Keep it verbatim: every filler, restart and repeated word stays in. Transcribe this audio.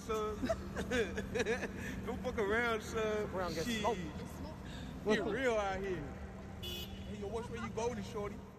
son. Don't fuck around, son. Fuck around, get Shit. smoked. Get real out here. Hey, yo, which way you going, shorty?